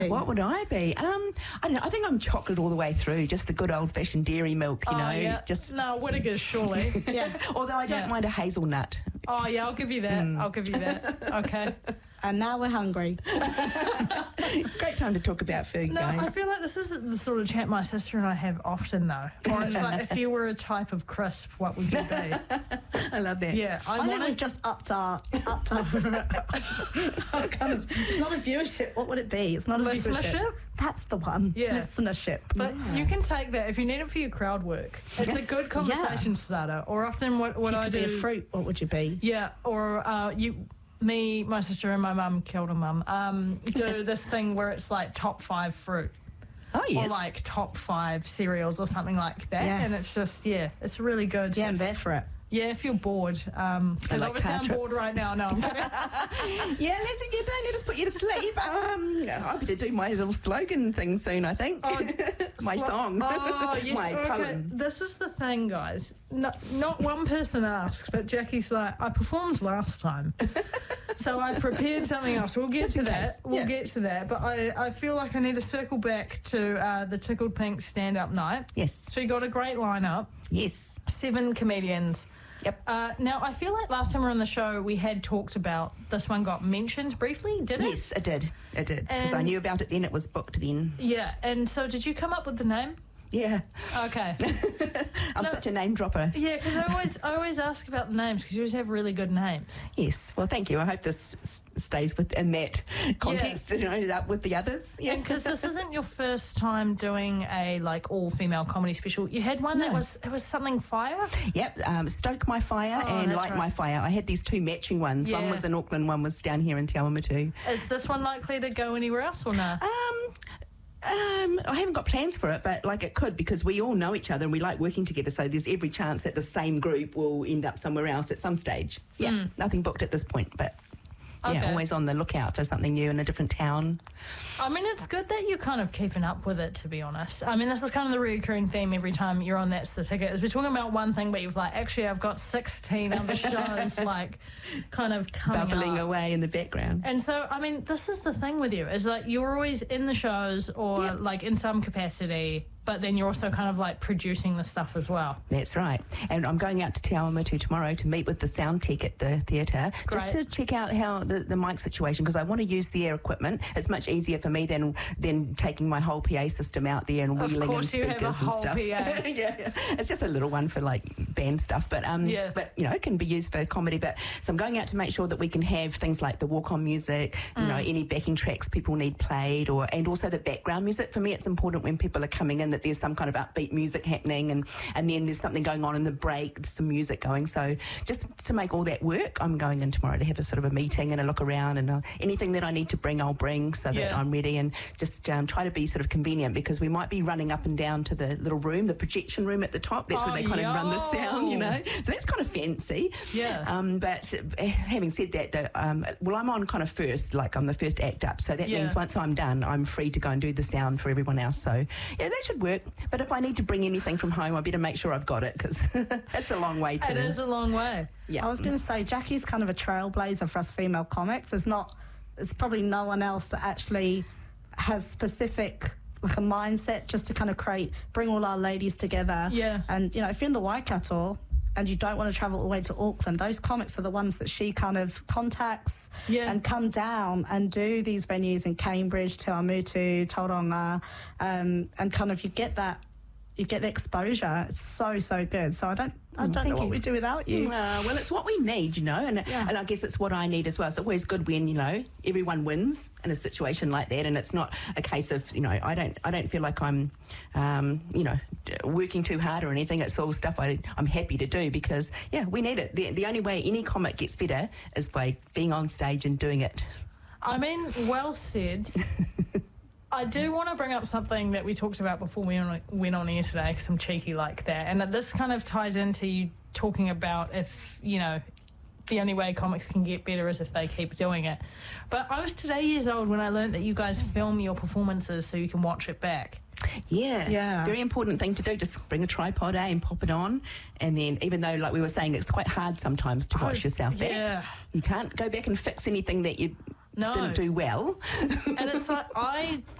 What would I be? I don't know. I think I'm chocolate all the way through. Just the good old-fashioned dairy milk, you know. Yeah. Just no, Whittaker's surely. yeah. Although I don't mind a hazelnut. Oh yeah, I'll give you that. I'll give you that. Okay. And now we're hungry. Great time to talk about food, No, guys. I feel like this is the sort of chat my sister and I have often, though. Or it's like, if you were a type of crisp, what would you be? I love that. Yeah, I think we've just upped our kind of. It's not a viewership. What would it be? It's not a Listenership? viewership. That's the one. Yeah. Listenership. But you can take that if you need it for your crowd work. It's a good conversation starter. Or often what If you I could do. be a fruit, what would you be? Yeah, or me, my sister, and my mum, killed a mum, do this thing where it's like top 5 fruit. Oh, yes. Or like top 5 cereals or something like that. Yes. And it's just, it's really good. Yeah, I'm there for it. Yeah, if you're bored. Because like obviously car I'm trips. bored right now. No, I'm kidding. Yeah, you don't let us put you to sleep. I better do my little slogan thing soon, I think. Oh, my song. Oh, yes. My okay. poem. This is the thing, guys. Not one person asks, but Jackie's like, I performed last time. So I've prepared something else. We'll get Just to in that. case. We'll get to that. But I feel like I need to circle back to the Tickled Pink stand-up night. Yes. So you got a great lineup. Yes. 7 comedians. Yep. Now, I feel like last time we were on the show, we had talked about this one got mentioned briefly, did it? Yes, it did. It did. Because I And- knew about it then. It was booked then. Yeah, and so did you come up with the name? Yeah. Okay. I'm such a name dropper. Yeah, because I always ask about the names because you always have really good names. Yes. Well, thank you. I hope this stays within that context, with the others. Yeah. Because this isn't your first time doing a all-female comedy special. You had one that was something fire. Yep. Stoke My Fire and that's Light right. My Fire. I had these 2 matching ones. Yeah. One was in Auckland, one was down here in Te Awamutu. Is this one likely to go anywhere else or no? I haven't got plans for it, but it could because we all know each other and we like working together. So there's every chance that the same group will end up somewhere else at some stage. Yeah, nothing booked at this point, but Okay. always on the lookout for something new in a different town. I mean, it's good that you're kind of keeping up with it, to be honest. I mean, this is kind of the recurring theme every time you're on That's the Ticket. Is we're talking about one thing, but you've actually, I've got 16 other shows, kind of coming Bubbling up. away in the background. And so, I mean, this is the thing with you, is you're always in the shows or in some capacity, but then you're also kind of producing the stuff as well. That's right. And I'm going out to Te Awamutu tomorrow to meet with the sound tech at the theatre just to check out how the mic situation, because I want to use their equipment. It's much easier for me than taking my whole PA system out there and wheeling and Of course, speakers you have a and whole stuff. PA. Yeah. It's just a little one for band stuff, but it can be used for comedy. But so I'm going out to make sure that we can have things like the walk-on music, any backing tracks people need played, and also the background music. For me, it's important when people are coming in that there's some kind of upbeat music happening, and then there's something going on in the break, some music going. So just to make all that work, I'm going in tomorrow to have a sort of a meeting and a look around, and anything that I need to bring, I'll bring so that I'm ready, and just try to be sort of convenient, because we might be running up and down to the little room, the projection room at the top. That's where they kind of run the sound, So that's kind of fancy. Yeah. But having said that, I'm on kind of first, I'm the first act up. So that means once I'm done, I'm free to go and do the sound for everyone else. So yeah, that should work. But if I need to bring anything from home, I better make sure I've got it, because it's a long way to... It is a long way. Yeah. I was going to say, Jackie's kind of a trailblazer for us female comics. There's probably no one else that actually has specific, a mindset just to kind of bring all our ladies together. Yeah. And, if you're in the Waikato and you don't want to travel all the way to Auckland, those comics are the ones that she kind of contacts and come down and do these venues in Cambridge, Te Awamutu, Tauranga, and kind of you get the exposure. It's so good. So I don't know what we do without you. Well, it's what we need, and I guess it's what I need as well. It's always good when everyone wins in a situation like that, and it's not a case of I don't feel like I'm working too hard or anything. It's all stuff I'm happy to do, because we need it. The only way any comic gets better is by being on stage and doing it. I mean, well said. I do want to bring up something that we talked about before we went on air today, because I'm cheeky like that. And this kind of ties into you talking about if, the only way comics can get better is if they keep doing it. But I was today years old when I learned that you guys film your performances so you can watch it back. Yeah. Very important thing to do. Just bring a tripod and pop it on. And then, even though, like we were saying, it's quite hard sometimes to watch yourself back. Yeah. You can't go back and fix anything that you didn't do well. And it's like, I